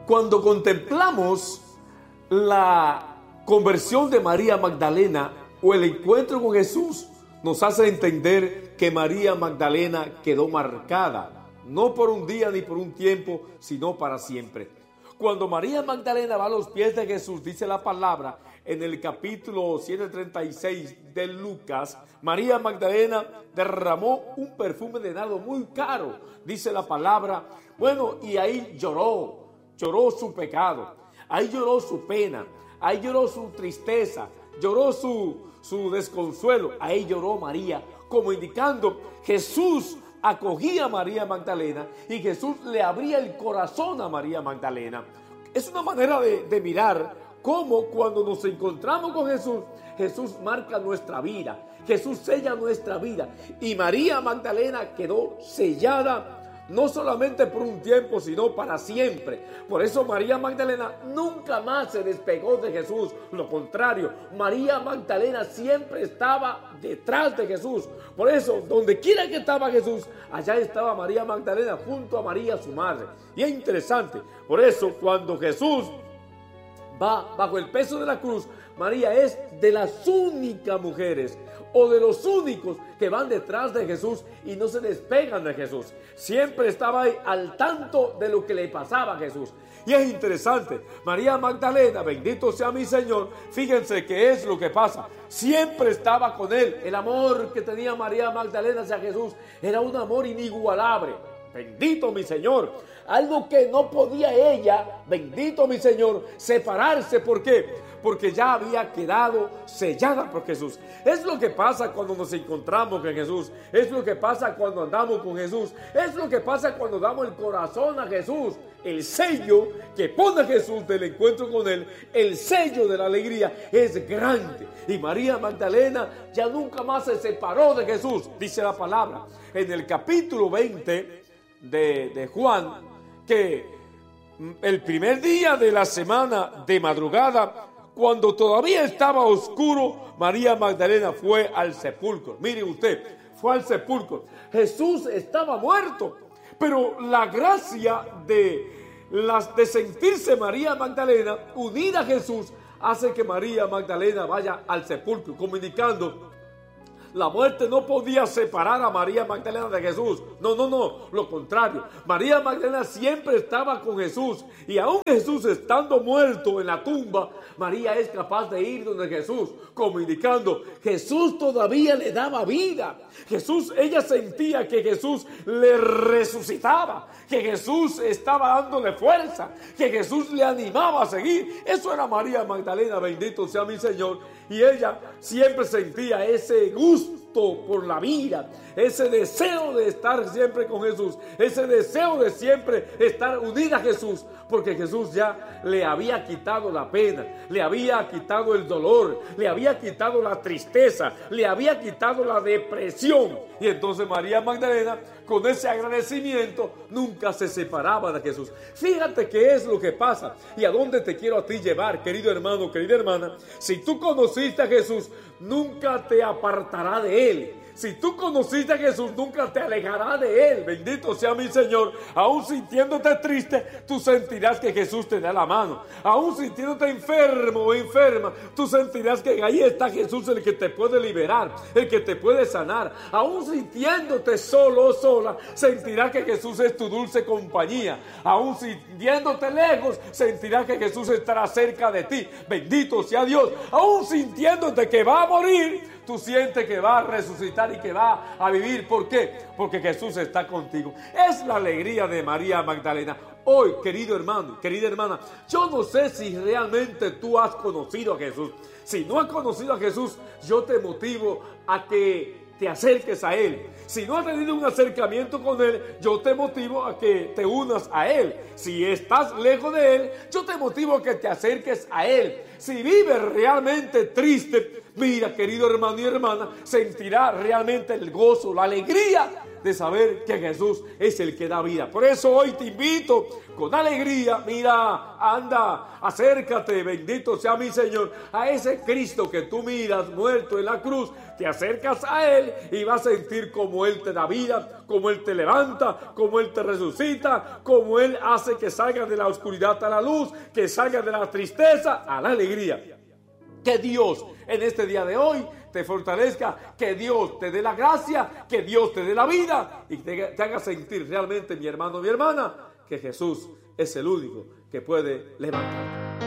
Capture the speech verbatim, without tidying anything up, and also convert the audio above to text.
Cuando contemplamos la conversión de María Magdalena o el encuentro con Jesús, nos hace entender que María Magdalena quedó marcada, no por un día ni por un tiempo, sino para siempre. Cuando María Magdalena va a los pies de Jesús, dice la palabra en el capítulo ciento treinta y seis de Lucas, María Magdalena derramó un perfume de nardo muy caro, dice la palabra. Bueno, y ahí lloró, lloró su pecado, ahí lloró su pena, ahí lloró su tristeza, lloró su, su desconsuelo, ahí lloró María, como indicando Jesús acogía a María Magdalena y Jesús le abría el corazón a María Magdalena. Es una manera de, de mirar cómo cuando nos encontramos con Jesús, Jesús marca nuestra vida, Jesús sella nuestra vida, y María Magdalena quedó sellada no solamente por un tiempo, sino para siempre. Por eso María Magdalena nunca más se despegó de Jesús. Lo contrario, María Magdalena siempre estaba detrás de Jesús. Por eso, donde quiera que estaba Jesús, allá estaba María Magdalena junto a María, su madre. Y es interesante. Por eso, cuando Jesús va bajo el peso de la cruz, María es de las únicas mujeres o de los únicos que van detrás de Jesús y no se despegan de Jesús. Siempre estaba ahí al tanto de lo que le pasaba a Jesús. Y es interesante, María Magdalena, bendito sea mi Señor, fíjense qué es lo que pasa. Siempre estaba con él. El amor que tenía María Magdalena hacia Jesús era un amor inigualable. Bendito mi Señor. Algo que no podía ella, bendito mi Señor, separarse. ¿Por qué? Porque ya había quedado sellada por Jesús. Es lo que pasa cuando nos encontramos con Jesús. Es lo que pasa cuando andamos con Jesús. Es lo que pasa cuando damos el corazón a Jesús. El sello que pone Jesús del encuentro con Él, el sello de la alegría es grande. Y María Magdalena ya nunca más se separó de Jesús. Dice la palabra en el capítulo veinte de, de Juan, que el primer día de la semana de madrugada, cuando todavía estaba oscuro, María Magdalena fue al sepulcro. Mire usted, fue al sepulcro. Jesús estaba muerto, pero la gracia de, las, de sentirse María Magdalena unida a Jesús hace que María Magdalena vaya al sepulcro, como indicando la muerte no podía separar a María Magdalena de Jesús. No, no, no, lo contrario. María Magdalena siempre estaba con Jesús. Y aún Jesús estando muerto en la tumba, María es capaz de ir donde Jesús, como indicando, Jesús todavía le daba vida. Jesús, ella sentía que Jesús le resucitaba, que Jesús estaba dándole fuerza, que Jesús le animaba a seguir. Eso era María Magdalena, bendito sea mi Señor. Y ella siempre sentía ese gusto por la vida, ese deseo de estar siempre con Jesús, ese deseo de siempre estar unida a Jesús, porque Jesús ya le había quitado la pena, le había quitado el dolor, le había quitado la tristeza, le había quitado la depresión. Y entonces María Magdalena, con ese agradecimiento, nunca se separaba de Jesús. Fíjate qué es lo que pasa y a dónde te quiero a ti llevar, querido hermano, querida hermana. Si tú conociste a Jesús, nunca te apartará de Él. Si tú conociste a Jesús, nunca te alejará de Él. Bendito sea mi Señor. Aún sintiéndote triste, tú sentirás que Jesús te da la mano. Aún sintiéndote enfermo o enferma, tú sentirás que ahí está Jesús, el que te puede liberar, el que te puede sanar. Aún sintiéndote solo o sola, sentirás que Jesús es tu dulce compañía. Aún sintiéndote lejos, sentirás que Jesús estará cerca de ti. Bendito sea Dios. Aún sintiéndote que va a morir, tú sientes que va a resucitar y que va a vivir. ¿Por qué? Porque Jesús está contigo. Es la alegría de María Magdalena. Hoy, querido hermano, querida hermana, yo no sé si realmente tú has conocido a Jesús. Si no has conocido a Jesús, yo te motivo a que te acerques a Él. Si no has tenido un acercamiento con Él, yo te motivo a que te unas a Él. Si estás lejos de Él, yo te motivo a que te acerques a Él. Si vives realmente triste, mira, querido hermano y hermana, sentirá realmente el gozo, la alegría de saber que Jesús es el que da vida. Por eso hoy te invito con alegría, mira, anda, acércate, bendito sea mi Señor, a ese Cristo que tú miras muerto en la cruz. Te acercas a Él y vas a sentir como Él te da vida, como Él te levanta, como Él te resucita, como Él hace que salgas de la oscuridad a la luz, que salgas de la tristeza a la alegría. Que Dios en este día de hoy te fortalezca, que Dios te dé la gracia, que Dios te dé la vida y te, te haga sentir realmente, mi hermano, mi hermana, que Jesús es el único que puede levantarte.